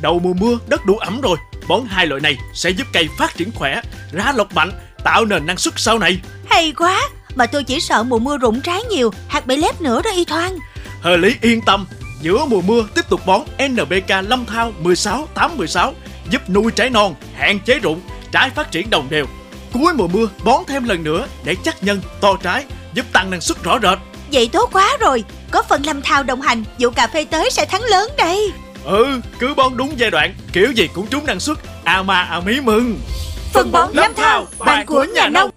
Đầu mùa mưa đất đủ ẩm rồi, bón hai loại này sẽ giúp cây phát triển khỏe, ra lộc mạnh, tạo nền năng suất sau này. Hay quá, mà tôi chỉ sợ mùa mưa rụng trái nhiều, hạt bị lép nữa đó Y Thoan. Hờ Lý yên tâm, giữa mùa mưa tiếp tục bón NPK Lâm Thao 16-8-16 giúp nuôi trái non, hạn chế rụng, trái phát triển đồng đều. Cuối mùa mưa bón thêm lần nữa để chắc nhân, to trái, giúp tăng năng suất rõ rệt. Vậy tốt quá rồi, có phần Lâm Thao đồng hành, vụ cà phê tới sẽ thắng lớn đây. Cứ bón đúng giai đoạn, kiểu gì cũng trúng năng suất. Ama Ami mừng. Phân bón Lâm Thao, bạn của nhà nông.